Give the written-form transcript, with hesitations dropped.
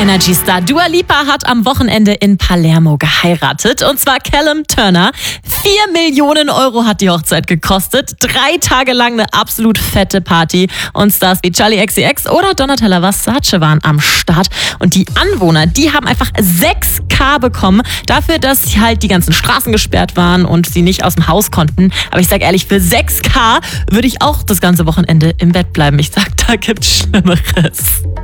Energy Star Dua Lipa hat am Wochenende in Palermo geheiratet. Und zwar Callum Turner. 4 Millionen Euro hat die Hochzeit gekostet. 3 Tage lang eine absolut fette Party. Und Stars wie Charli XCX oder Donatella Versace waren am Start. Und die Anwohner, die haben einfach 6.000 bekommen dafür, dass halt die ganzen Straßen gesperrt waren und sie nicht aus dem Haus konnten. Aber ich sag ehrlich, für 6.000 würde ich auch das ganze Wochenende im Bett bleiben. Ich sag, da gibt's Schlimmeres.